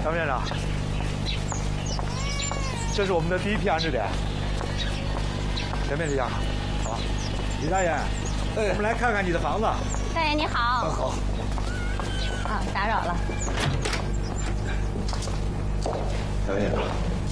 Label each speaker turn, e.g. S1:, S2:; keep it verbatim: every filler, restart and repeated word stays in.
S1: 张院长，这是我们的第一批安置点，前面这样，好吧？李大爷，哎，我们来看看你的房子。
S2: 大爷你好。
S1: 好。
S2: 啊，打扰了。
S1: 张院长。